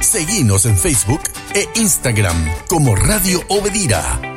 Seguinos en Facebook e Instagram como Radio Obedira.